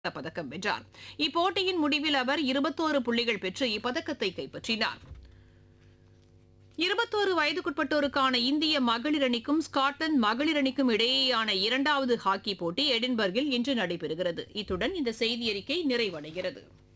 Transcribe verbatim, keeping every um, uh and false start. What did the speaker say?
பதக்கம் வென்றார். இப்போட்டியின் முடிவில் அவர் இருபத்தோரு புள்ளிகள் பெற்று இப்பதக்கத்தை கைப்பற்றினார். இருபத்தோரு வயதுக்குட்பட்டோருக்கான இந்திய மகளிர் அணிக்கும் ஸ்காட்லாந்து மகளிர் அணிக்கும் இடையேயான இரண்டாவது ஹாக்கி போட்டி எடின்பர்கில் இன்று நடைபெறுகிறது. இத்துடன் இந்த செய்தியறிக்கை நிறைவடைகிறது.